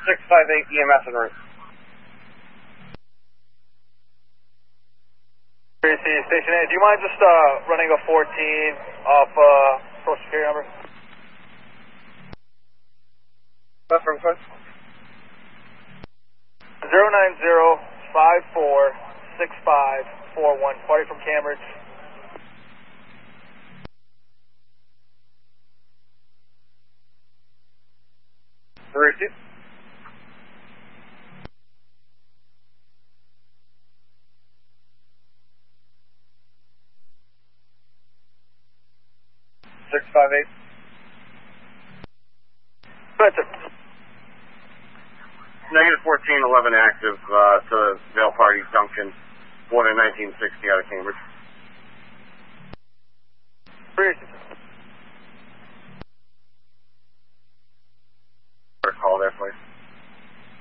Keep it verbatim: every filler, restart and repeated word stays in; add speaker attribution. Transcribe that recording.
Speaker 1: six five eight E M S en route.
Speaker 2: Station A, do you mind just uh, running a fourteen off uh, social security number?
Speaker 1: That's from Quest.
Speaker 2: zero nine zero five four six five four one, party from Cambridge.
Speaker 1: Receipt. six five eight.
Speaker 2: Go ahead, sir.
Speaker 1: Negative fourteen eleven active uh, to Vale Party Duncan, born in nineteen sixty out of Cambridge.
Speaker 2: Receipt.
Speaker 1: Call there, please.